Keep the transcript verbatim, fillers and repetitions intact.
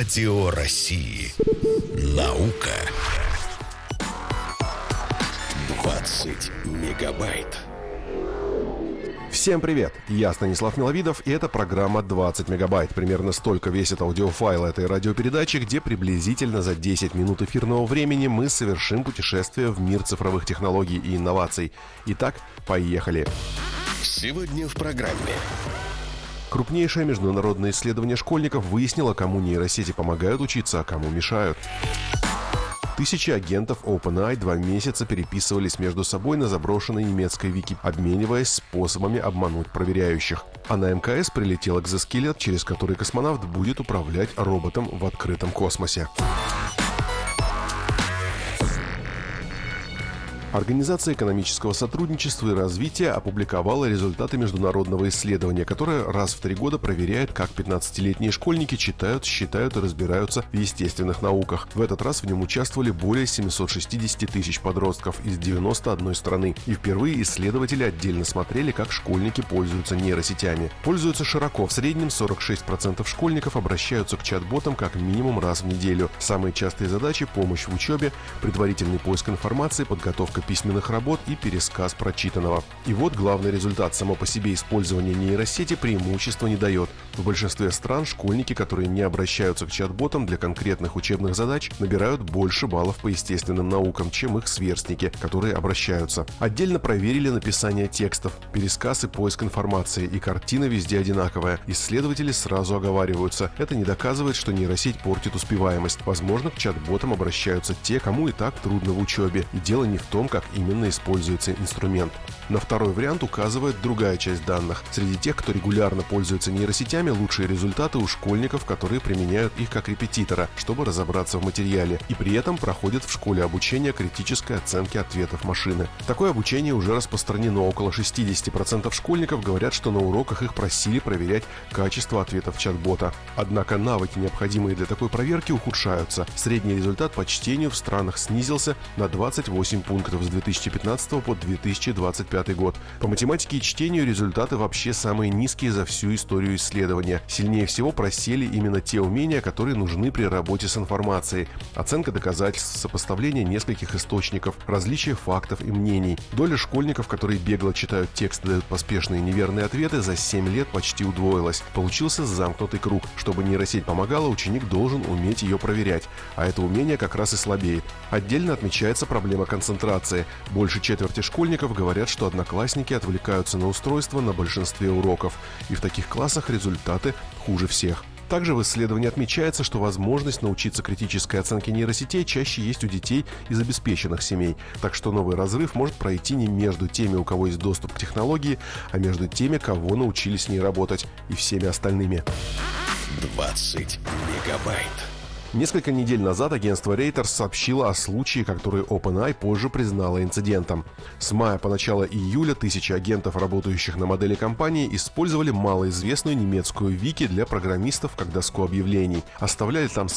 Радио России. Наука. двадцать мегабайт. Всем привет! Я Станислав Миловидов, и это программа двадцать мегабайт. Примерно столько весит аудиофайл этой радиопередачи, где приблизительно за десять минут эфирного времени мы совершим путешествие в мир цифровых технологий и инноваций. Итак, поехали! Сегодня в программе. Крупнейшее международное исследование школьников выяснило, кому нейросети помогают учиться, а кому мешают. Тысячи агентов OpenAI два месяца переписывались между собой на заброшенной немецкой вики, обмениваясь способами обмануть проверяющих. А на эм ка эс прилетел экзоскелет, через который космонавт будет управлять роботом в открытом космосе. Организация экономического сотрудничества и развития опубликовала результаты международного исследования, которое раз в три года проверяет, как пятнадцатилетние школьники читают, считают и разбираются в естественных науках. В этот раз в нем участвовали более семьсот шестьдесят тысяч подростков из девяноста одной страны. И впервые исследователи отдельно смотрели, как школьники пользуются нейросетями. Пользуются широко. В среднем сорок шесть процентов школьников обращаются к чат-ботам как минимум раз в неделю. Самые частые задачи – помощь в учебе, предварительный поиск информации, подготовка письменных работ и пересказ прочитанного. И вот главный результат. Само по себе использование нейросети преимущества не дает. В большинстве стран школьники, которые не обращаются к чат-ботам для конкретных учебных задач, набирают больше баллов по естественным наукам, чем их сверстники, которые обращаются. Отдельно проверили написание текстов, пересказ и поиск информации, и картина везде одинаковая. Исследователи сразу оговариваются. Это не доказывает, что нейросеть портит успеваемость. Возможно, к чат-ботам обращаются те, кому и так трудно в учебе. И дело не в том, как именно используется инструмент. На второй вариант указывает другая часть данных. Среди тех, кто регулярно пользуется нейросетями, лучшие результаты у школьников, которые применяют их как репетитора, чтобы разобраться в материале, и при этом проходят в школе обучение критической оценки ответов машины. Такое обучение уже распространено. Около шестьдесят процентов школьников говорят, что на уроках их просили проверять качество ответов чат-бота. Однако навыки, необходимые для такой проверки, ухудшаются. Средний результат по чтению в странах снизился на двадцать восемь пунктов с две тысячи пятнадцатого по две тысячи двадцать пятый год. По математике и чтению результаты вообще самые низкие за всю историю исследования. Сильнее всего просели именно те умения, которые нужны при работе с информацией. Оценка доказательств, сопоставление нескольких источников, различие фактов и мнений. Доля школьников, которые бегло читают текст и дают поспешные неверные ответы, за семь лет почти удвоилась. Получился замкнутый круг. Чтобы нейросеть помогала, ученик должен уметь ее проверять. А это умение как раз и слабеет. Отдельно отмечается проблема концентрации. Больше четверти школьников говорят, что одноклассники отвлекаются на устройство на большинстве уроков. И в таких классах результаты хуже всех. Также в исследовании отмечается, что возможность научиться критической оценке нейросетей чаще есть у детей из обеспеченных семей. Так что новый разрыв может пройти не между теми, у кого есть доступ к технологии, а между теми, кого научились с ней работать, и всеми остальными. двадцать мегабайт. Несколько недель назад агентство Reuters сообщило о случае, который OpenAI позже признала инцидентом. С мая по начало июля тысячи агентов, работающих на модели компании, использовали малоизвестную немецкую вики для программистов как доску объявлений. Оставляли там